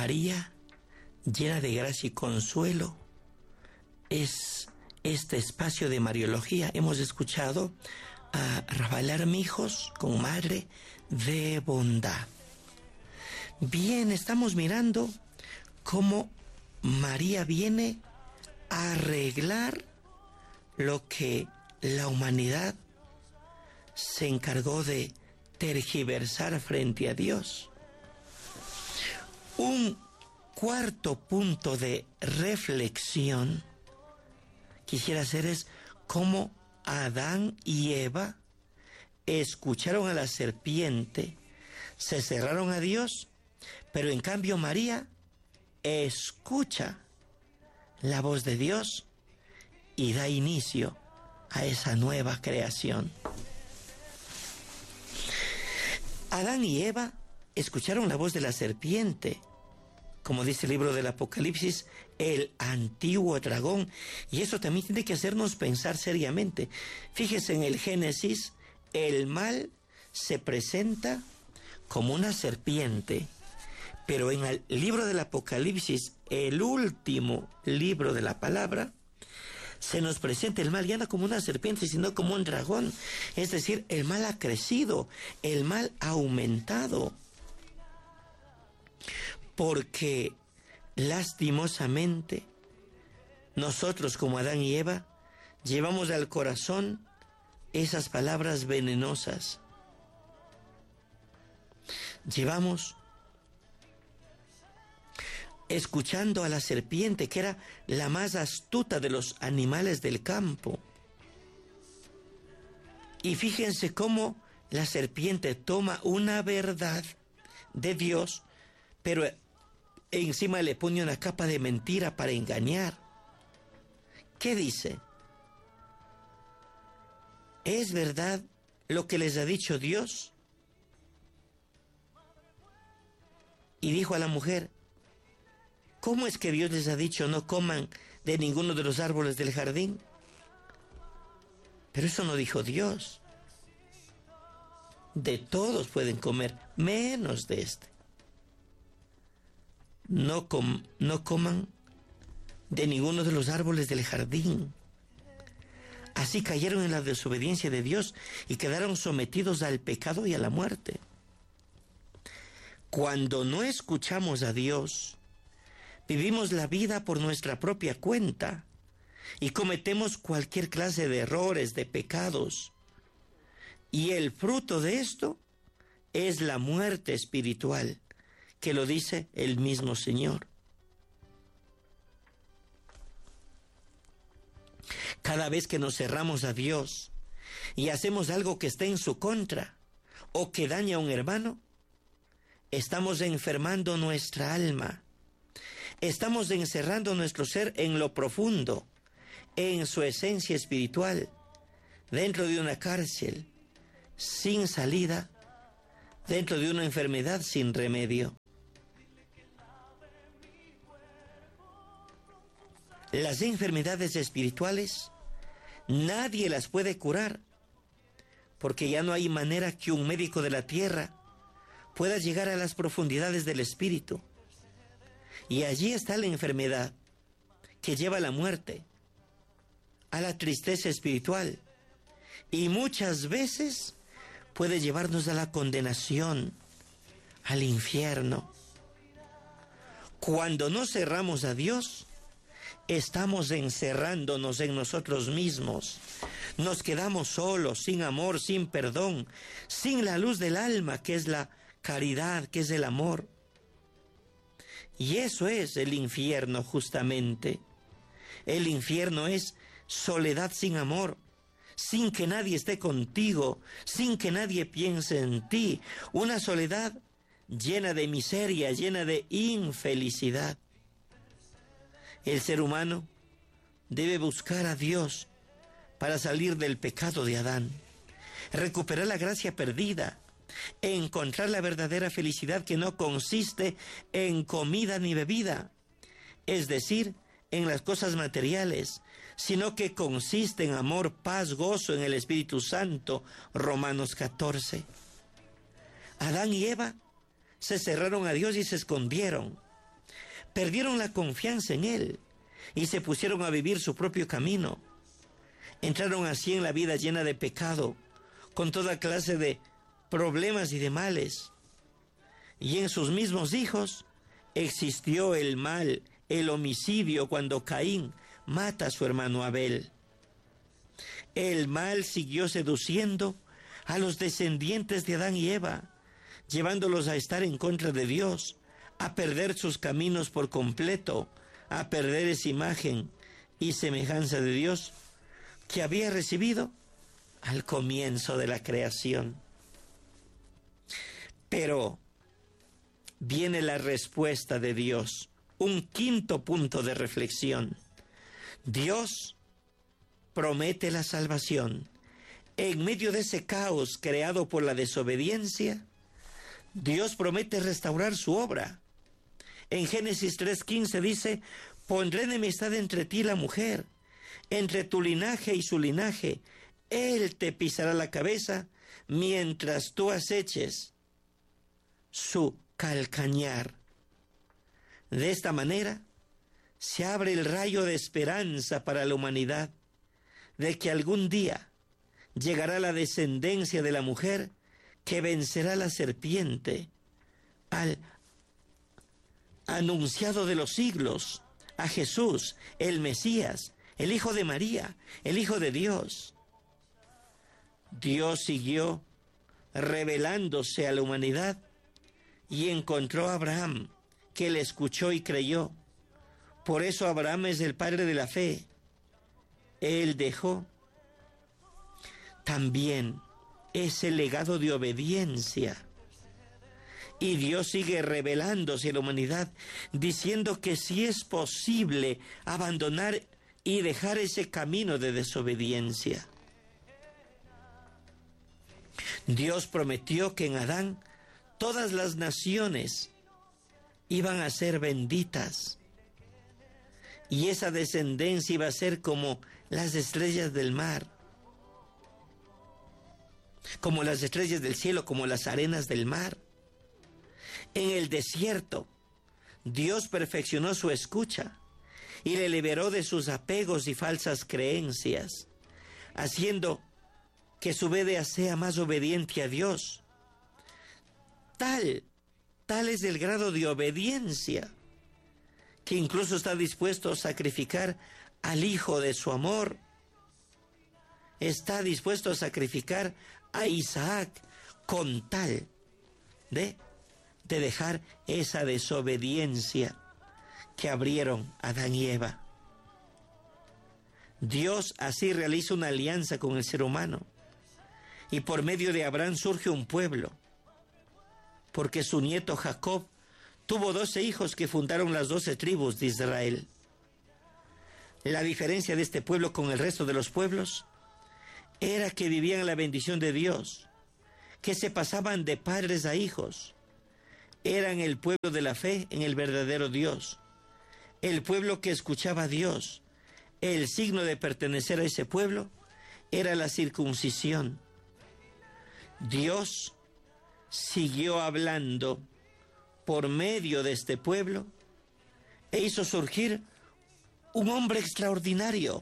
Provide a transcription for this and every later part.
María, llena de gracia y consuelo, es este espacio de Mariología. Hemos escuchado a Rafael Armijos con Madre de Bondad. Bien, estamos mirando cómo María viene a arreglar lo que la humanidad se encargó de tergiversar frente a Dios. Un cuarto punto de reflexión quisiera hacer es cómo Adán y Eva escucharon a la serpiente, se cerraron a Dios, pero en cambio María escucha la voz de Dios y da inicio a esa nueva creación. Adán y Eva escucharon la voz de la serpiente, como dice el libro del Apocalipsis, el antiguo dragón, y eso también tiene que hacernos pensar seriamente. Fíjese, en el Génesis, el mal se presenta como una serpiente, pero en el libro del Apocalipsis, el último libro de la palabra, se nos presenta el mal ya no como una serpiente, sino como un dragón. Es decir, el mal ha crecido, el mal ha aumentado. Porque lastimosamente nosotros, como Adán y Eva, llevamos al corazón esas palabras venenosas. Llevamos escuchando a la serpiente, que era la más astuta de los animales del campo. Y fíjense cómo la serpiente toma una verdad de Dios, pero encima le pone una capa de mentira para engañar. ¿Qué dice? ¿Es verdad lo que les ha dicho Dios? Y dijo a la mujer: ¿cómo es que Dios les ha dicho no coman de ninguno de los árboles del jardín? Pero eso no dijo Dios. De todos pueden comer, menos de este. No coman de ninguno de los árboles del jardín. Así cayeron en la desobediencia de Dios y quedaron sometidos al pecado y a la muerte. Cuando no escuchamos a Dios, vivimos la vida por nuestra propia cuenta y cometemos cualquier clase de errores, de pecados. Y el fruto de esto es la muerte espiritual, que lo dice el mismo Señor. Cada vez que nos cerramos a Dios y hacemos algo que esté en su contra o que daña a un hermano, estamos enfermando nuestra alma. Estamos encerrando nuestro ser en lo profundo, en su esencia espiritual, dentro de una cárcel sin salida, dentro de una enfermedad sin remedio. Las enfermedades espirituales nadie las puede curar, porque ya no hay manera que un médico de la tierra pueda llegar a las profundidades del espíritu. Y allí está la enfermedad que lleva a la muerte, a la tristeza espiritual, y muchas veces puede llevarnos a la condenación, al infierno. Cuando nos cerramos a Dios, estamos encerrándonos en nosotros mismos. Nos quedamos solos, sin amor, sin perdón, sin la luz del alma, que es la caridad, que es el amor. Y eso es el infierno, justamente. El infierno es soledad sin amor, sin que nadie esté contigo, sin que nadie piense en ti. Una soledad llena de miseria, llena de infelicidad. El ser humano debe buscar a Dios para salir del pecado de Adán, recuperar la gracia perdida, encontrar la verdadera felicidad, que no consiste en comida ni bebida, es decir, en las cosas materiales, sino que consiste en amor, paz, gozo en el Espíritu Santo. Romanos 14. Adán y Eva se cerraron a Dios y se escondieron. perdieron la confianza en Él y se pusieron a vivir su propio camino. Entraron así en la vida llena de pecado, con toda clase de problemas y de males. Y en sus mismos hijos existió el mal, el homicidio, cuando Caín mata a su hermano Abel. El mal siguió seduciendo a los descendientes de Adán y Eva, llevándolos a estar en contra de Dios, a perder sus caminos por completo, a perder esa imagen y semejanza de Dios que había recibido al comienzo de la creación. Pero viene la respuesta de Dios, un quinto punto de reflexión. Dios promete la salvación. En medio de ese caos creado por la desobediencia, Dios promete restaurar su obra. En Génesis 3:15 dice: pondré enemistad entre ti y la mujer, entre tu linaje y su linaje. Él te pisará la cabeza mientras tú aceches su calcañar. De esta manera se abre el rayo de esperanza para la humanidad, de que algún día llegará la descendencia de la mujer que vencerá a la serpiente, al anunciado de los siglos, a Jesús, el Mesías, el Hijo de María, el Hijo de Dios. Dios siguió revelándose a la humanidad y encontró a Abraham, que le escuchó y creyó. Por eso Abraham es el padre de la fe. Él dejó también ese legado de obediencia. Y Dios sigue revelándose a la humanidad, diciendo que sí es posible abandonar y dejar ese camino de desobediencia. Dios prometió que en Adán todas las naciones iban a ser benditas. Y esa descendencia iba a ser como las estrellas del mar, como las estrellas del cielo, como las arenas del mar. En el desierto, Dios perfeccionó su escucha y le liberó de sus apegos y falsas creencias, haciendo que su vida sea más obediente a Dios. Tal es el grado de obediencia que incluso está dispuesto a sacrificar al hijo de su amor. Está dispuesto a sacrificar a Isaac con tal de dejar esa desobediencia que abrieron Adán y Eva. Dios así realiza una alianza con el ser humano, y por medio de Abraham surge un pueblo, porque su nieto Jacob tuvo 12 hijos que fundaron las 12 tribus de Israel. La diferencia de este pueblo con el resto de los pueblos era que vivían en la bendición de Dios, que se pasaban de padres a hijos. Eran el pueblo de la fe en el verdadero Dios, el pueblo que escuchaba a Dios. El signo de pertenecer a ese pueblo era la circuncisión. Dios siguió hablando por medio de este pueblo e hizo surgir un hombre extraordinario,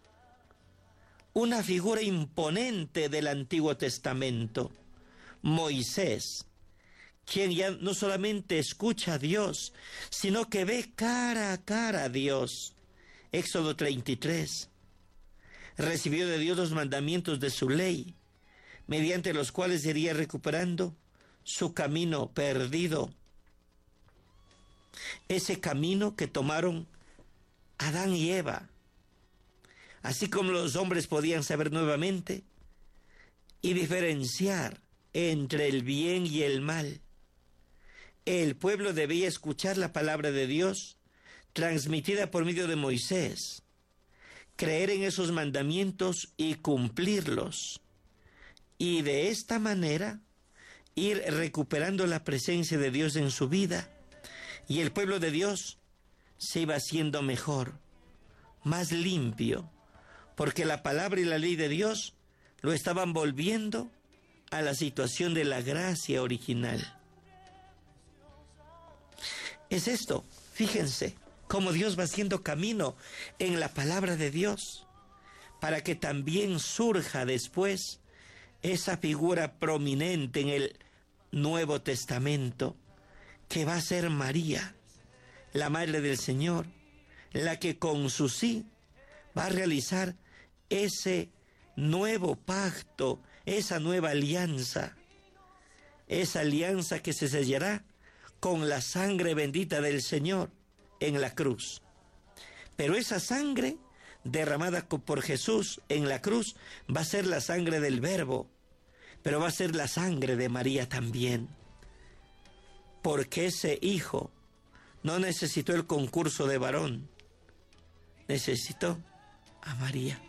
una figura imponente del Antiguo Testamento, Moisés, quien ya no solamente escucha a Dios, sino que ve cara a cara a Dios. Éxodo 33. Recibió de Dios los mandamientos de su ley, mediante los cuales iría recuperando su camino perdido. Ese camino que tomaron Adán y Eva. Así como los hombres podían saber nuevamente y diferenciar entre el bien y el mal, el pueblo debía escuchar la palabra de Dios transmitida por medio de Moisés, creer en esos mandamientos y cumplirlos, y de esta manera ir recuperando la presencia de Dios en su vida, y el pueblo de Dios se iba haciendo mejor, más limpio, porque la palabra y la ley de Dios lo estaban volviendo a la situación de la gracia original. Es esto Fíjense cómo Dios va haciendo camino en la palabra de Dios para que también surja después esa figura prominente en el Nuevo Testamento, que va a ser María, la Madre del Señor, la que con su sí va a realizar ese nuevo pacto, esa nueva alianza, esa alianza que se sellará con la sangre bendita del Señor en la cruz. Pero esa sangre derramada por Jesús en la cruz va a ser la sangre del Verbo, pero va a ser la sangre de María también, porque ese hijo no necesitó el concurso de varón, necesitó a María.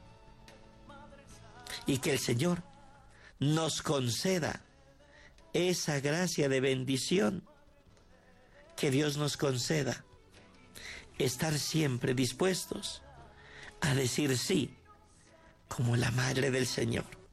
Y que el Señor nos conceda esa gracia de bendición, que Dios nos conceda estar siempre dispuestos a decir sí, como la Madre del Señor.